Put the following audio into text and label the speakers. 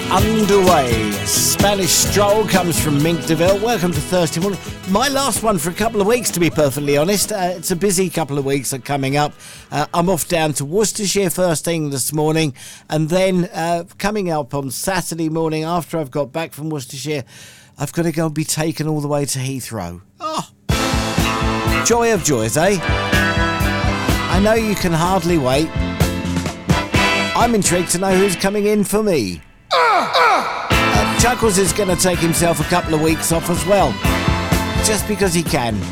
Speaker 1: Underway. Spanish Stroll comes from Mink DeVille. Welcome to Thursday morning. My last one for a couple of weeks, to be perfectly honest. It's a busy couple of weeks coming up. I'm off down to Worcestershire first thing this morning, and then coming up on Saturday morning after I've got back from Worcestershire, I've got to go and be taken all the way to Heathrow. Oh, joy of joys, eh? I know you can hardly wait. I'm intrigued to know who's coming in for me. Chuckles is going to take himself a couple of weeks off as well, just because he can.